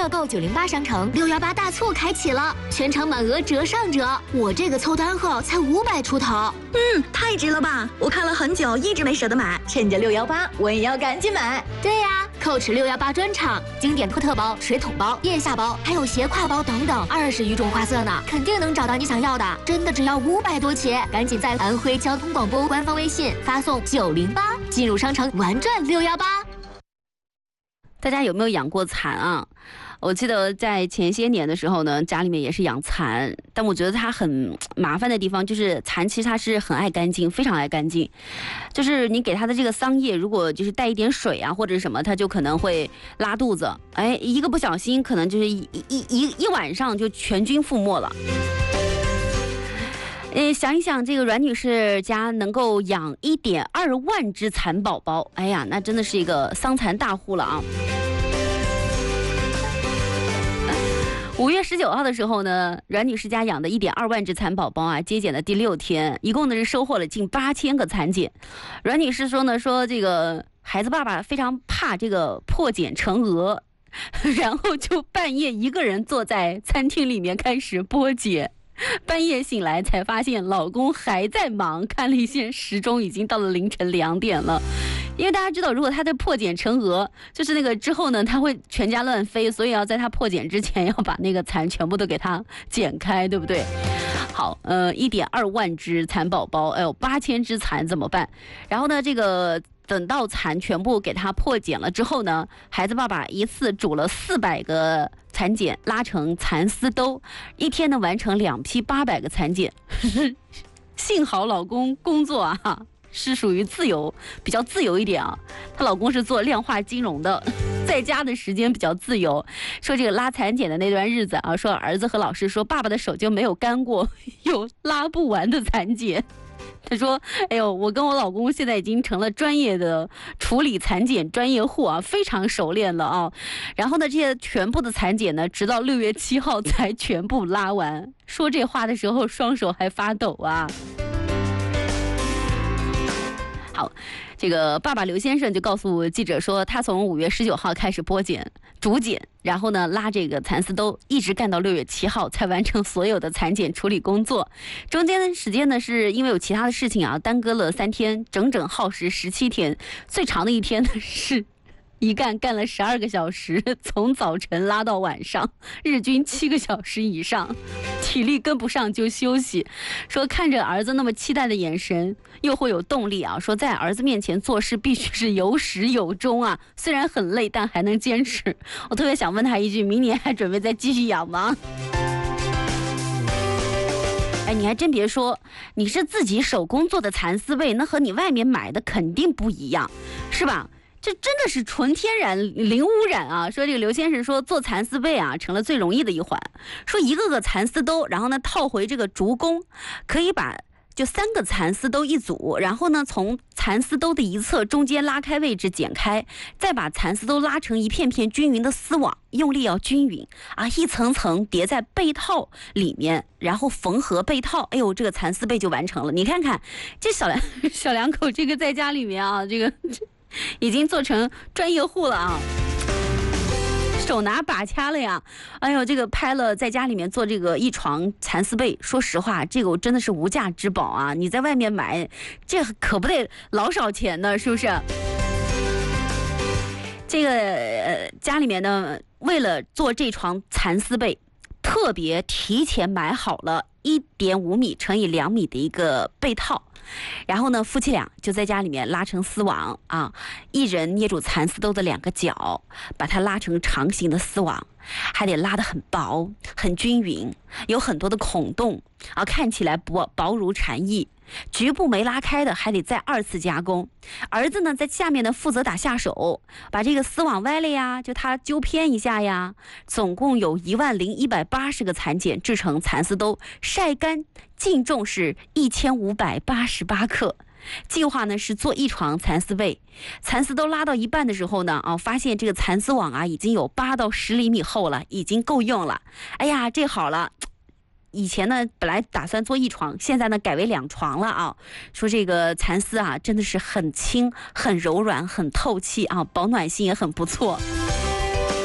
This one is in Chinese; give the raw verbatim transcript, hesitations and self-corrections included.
乐购九零八商城六幺八大促开启了，全场满额折上折。我这个凑单后才五百出头， 嗯，太值了吧！我看了很久，一直没舍得买，趁着六幺八，我也要赶紧买。 对呀、啊。Coach 六幺八专场，经典托特包、水桶包、腋下包，还有斜挎包等等，二十余种花色呢，肯定能找到你想要的。真的只要五百多起，赶紧在安徽交通广播官方微信发送九零八，进入商城玩转六幺八。 大家有没有养过蚕啊？我记得在前些年的时候呢，家里面也是养蚕，但我觉得它很麻烦的地方就是蚕其实它是很爱干净，非常爱干净。就是你给它的这个桑叶，如果就是带一点水啊或者什么，它就可能会拉肚子。哎，一个不小心，可能就是一一一一晚上就全军覆没了。呃，想一想，这个阮女士家能够养一点二万只蚕宝宝，哎呀，那真的是一个桑蚕大户了啊！五月十九号的时候呢，阮女士家养的一点二万只蚕宝宝啊，接检的第六天，一共呢是收获了近八千个蚕茧。阮女士说呢，说这个孩子爸爸非常怕这个破茧成蛾，然后就半夜一个人坐在餐厅里面开始剥茧。半夜醒来才发现老公还在忙，看了一下时钟，已经到了凌晨两点了。因为大家知道，如果他的破茧成蛾，就是那个之后呢，他会全家乱飞，所以要在他破茧之前要把那个蚕全部都给它剪开，对不对？好，呃，一点二万只蚕宝宝，哎呦，八千只蚕怎么办？然后呢，这个等到蚕全部给它破茧了之后呢，孩子爸爸一次煮了四百个蚕茧，拉成蚕丝兜，一天呢完成两批八百个蚕茧。幸好老公工作啊是属于自由，比较自由一点啊。她老公是做量化金融的，在家的时间比较自由。说这个拉蚕茧的那段日子啊，说儿子和老师说爸爸的手就没有干过，有拉不完的蚕茧。他说：“哎呦，我跟我老公现在已经成了专业的处理蚕茧专业户啊，非常熟练了啊。然后呢，这些全部的蚕茧呢，直到六月七号才全部拉完。说这话的时候，双手还发抖啊。”好，这个爸爸刘先生就告诉记者说，他从五月十九号开始剥茧、竹茧，然后呢拉这个蚕丝兜，一直干到六月七号才完成所有的蚕茧处理工作。中间的时间呢，是因为有其他的事情啊，耽搁了三天，整整耗时十七天。最长的一天呢是一干干了十二个小时，从早晨拉到晚上，日均七个小时以上，体力跟不上就休息。说看着儿子那么期待的眼神，又会有动力啊。说在儿子面前做事必须是有始有终啊，虽然很累，但还能坚持。我特别想问他一句，明年还准备再继续养吗？哎，你还真别说，你是自己手工做的蚕丝被，那和你外面买的肯定不一样，是吧？这真的是纯天然零污染啊！说这个刘先生说做蚕丝被啊成了最容易的一环，说一个个蚕丝兜，然后呢套回这个竹弓，可以把就三个蚕丝兜一组，然后呢从蚕丝兜的一侧中间拉开位置剪开，再把蚕丝兜拉成一片片均匀的丝网，用力要均匀啊，一层层叠在被套里面，然后缝合被套，哎呦，这个蚕丝被就完成了。你看看这小两小两口这个在家里面啊，这个已经做成专业户了啊，手拿把掐了呀！哎呦，这个拍了在家里面做这个一床蚕丝被，说实话，这个我真的是无价之宝啊！你在外面买，这可不得老少钱呢，是不是？这个呃，家里面呢，为了做这床蚕丝被，特别提前买好了一点五米乘以两米的一个被套。然后呢，夫妻俩就在家里面拉成丝网啊，一人捏住蚕丝兜的两个角，把它拉成长形的丝网，还得拉得很薄、很均匀，有很多的孔洞啊，看起来薄薄如蝉翼。局部没拉开的还得再二次加工。儿子呢在下面呢负责打下手，把这个丝网歪了呀，就他纠偏一下呀。总共有一万零一百八十个蚕茧制成蚕丝兜，晒干净重是一千五百八十八克。计划呢是做一床蚕丝被，蚕丝都拉到一半的时候呢，啊，发现这个蚕丝网啊已经有八到十厘米厚了，已经够用了。哎呀，这好了。以前呢，本来打算做一床，现在呢改为两床了啊。说这个蚕丝啊，真的是很轻、很柔软、很透气啊，保暖性也很不错。